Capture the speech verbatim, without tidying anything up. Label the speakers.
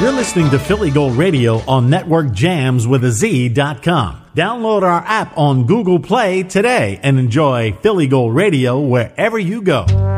Speaker 1: You're listening to Philly Gold Radio on Network Jams with a Z dot com. Download our app on Google Play today and enjoy Philly Gold Radio wherever you go.